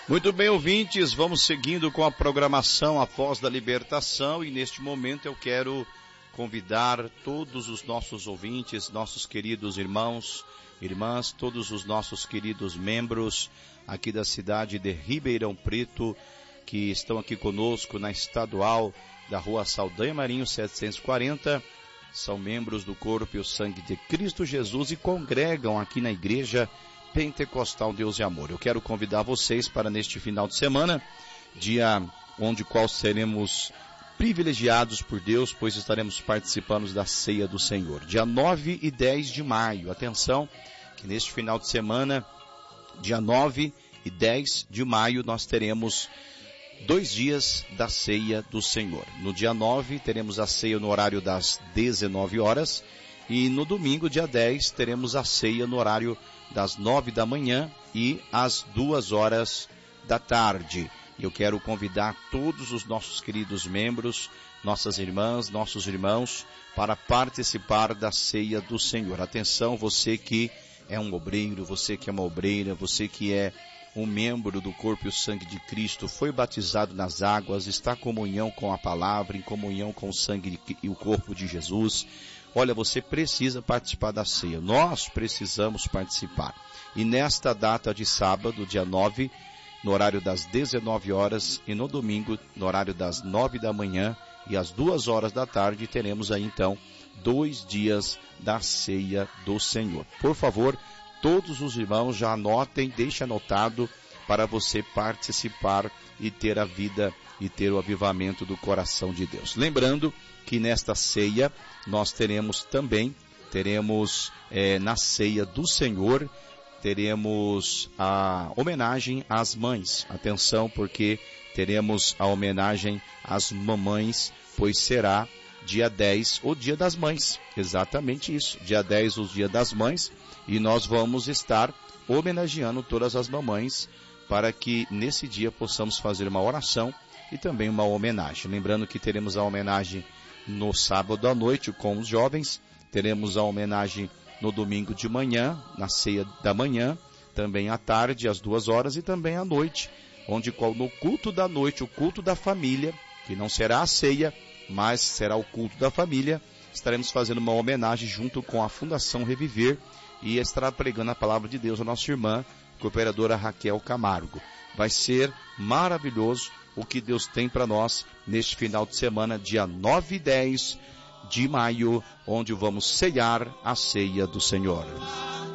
Muito bem, ouvintes, vamos seguindo com a programação após da libertação e neste momento eu quero convidar todos os nossos ouvintes, nossos queridos irmãos, irmãs, todos os nossos queridos membros aqui da cidade de Ribeirão Preto, que estão aqui conosco na estadual da Rua Saldanha Marinho 740, são membros do corpo e o sangue de Cristo Jesus e congregam aqui na igreja Pentecostal Deus e Amor. Eu quero convidar vocês para neste final de semana, dia qual seremos privilegiados por Deus, pois estaremos participando da ceia do Senhor. Dia 9 e 10 de maio. Atenção, que neste final de semana, dia 9 e 10 de maio, nós teremos 2 dias da ceia do Senhor. No dia 9, teremos a ceia no horário das 19 horas e no domingo, dia 10, teremos a ceia no horário das 9 da manhã e às 2 horas da tarde. Eu quero convidar todos os nossos queridos membros, nossas irmãs, nossos irmãos, para participar da ceia do Senhor. Atenção, você que é um obreiro, você que é uma obreira, você que é um membro do corpo e o sangue de Cristo, foi batizado nas águas, está em comunhão com a palavra, em comunhão com o sangue e o corpo de Jesus. Olha, você precisa participar da ceia. Nós precisamos participar. E nesta data de sábado, dia 9, no horário das 19 horas e no domingo, no horário das 9 da manhã e às 2 horas da tarde, teremos aí então 2 dias da ceia do Senhor. Por favor, todos os irmãos já anotem, deixe anotado para você participar e ter a vida e ter o avivamento do coração de Deus. Lembrando que nesta ceia nós teremos na ceia do Senhor, teremos a homenagem às mães. Atenção, porque teremos a homenagem às mamães, pois será dia 10 o dia das mães. Exatamente isso, dia 10 o dia das mães, e nós vamos estar homenageando todas as mamães para que nesse dia possamos fazer uma oração e também uma homenagem. Lembrando que teremos a homenagem no sábado à noite com os jovens, teremos a homenagem no domingo de manhã, na ceia da manhã, também à tarde, às 2 horas e também à noite, onde no culto da noite, o culto da família, que não será a ceia, mas será o culto da família, estaremos fazendo uma homenagem junto com a Fundação Reviver e estará pregando a palavra de Deus a nossa irmã, cooperadora Raquel Camargo. Vai ser maravilhoso o que Deus tem para nós neste final de semana, dia 9 e 10 de maio, onde vamos ceiar a ceia do Senhor.